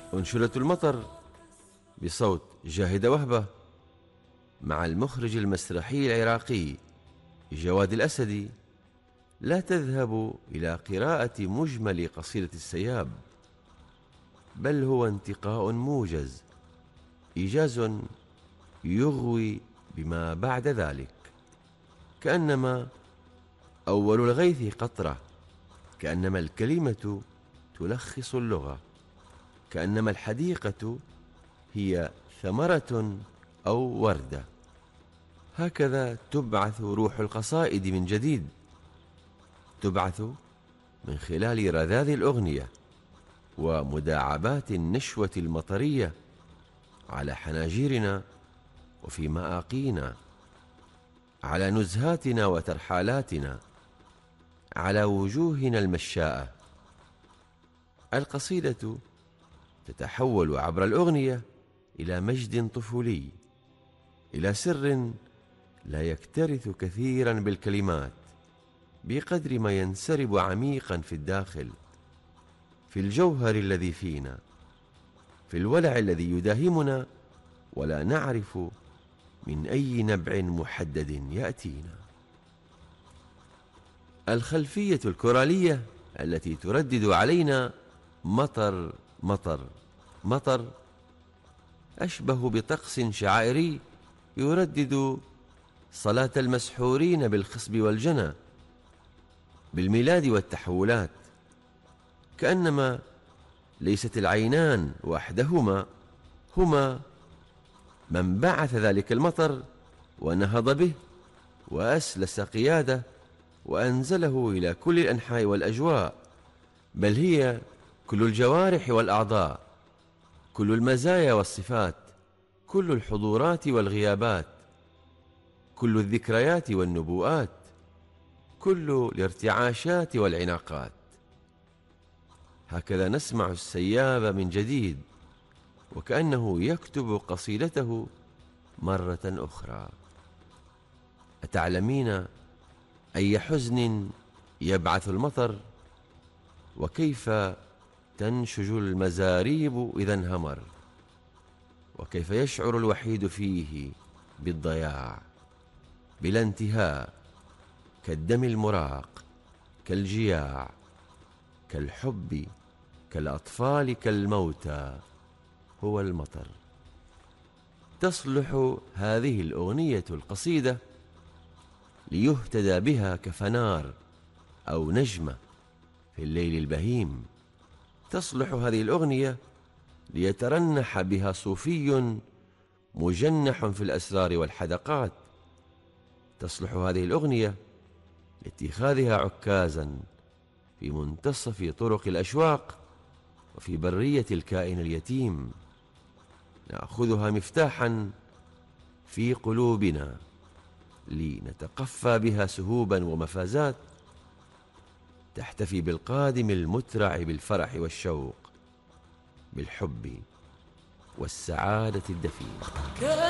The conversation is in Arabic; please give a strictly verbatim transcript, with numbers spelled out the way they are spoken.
أنشلة المطر بصوت جاهدة وهبة مع المخرج المسرحي العراقي جواد الأسدي لا تذهب إلى قراءة مجمل قصيدة السياب، بل هو انتقاء موجز، إيجاز يغوي بما بعد ذلك، كأنما أول الغيث قطرة، كأنما الكلمة تلخص اللغة، كأنما الحديقة هي ثمرة أو وردة. هكذا تبعث روح القصائد من جديد، تبعث من خلال رذاذ الأغنية ومداعبات النشوة المطرية على حناجرنا وفي مآقينا، على نزهاتنا وترحالاتنا، على وجوهنا المشاءة. القصيدة تتحول عبر الأغنية إلى مجد طفولي، إلى سر لا يكترث كثيرا بالكلمات بقدر ما ينسرب عميقا في الداخل، في الجوهر الذي فينا، في الولع الذي يداهمنا ولا نعرف من أي نبع محدد يأتينا. الخلفية الكورالية التي تردد علينا مطر مطر مطر أشبه بطقس شعائري يردد صلاة المسحورين بالخصب والجنى، بالميلاد والتحولات، كأنما ليست العينان وحدهما هما من بعث ذلك المطر ونهض به وأسلس قياده وأنزله إلى كل الأنحاء والأجواء، بل هي كل الجوارح والأعضاء، كل المزايا والصفات، كل الحضورات والغيابات، كل الذكريات والنبوءات، كل الارتعاشات والعناقات. هكذا نسمع السياب من جديد، وكأنه يكتب قصيدته مرة أخرى. أتعلمين أي حزن يبعث المطر، وكيف تنشج المزاريب إذا انهمر، وكيف يشعر الوحيد فيه بالضياع بلا انتهاء، كالدم المراق، كالجياع، كالحب، كالأطفال، كالموتى، هو المطر. تصلح هذه الأغنية القصيدة ليهتدى بها كفنار أو نجمة في الليل البهيم، تصلح هذه الأغنية ليترنح بها صوفي مجنح في الأسرار والحدقات، تصلح هذه الأغنية لاتخاذها عكازا في منتصف طرق الأشواق وفي برية الكائن اليتيم، نأخذها مفتاحا في قلوبنا لنتقفى بها سهوبا ومفازات تحتفي بالقادم المترع بالفرح والشوق، بالحب والسعادة الدفينة.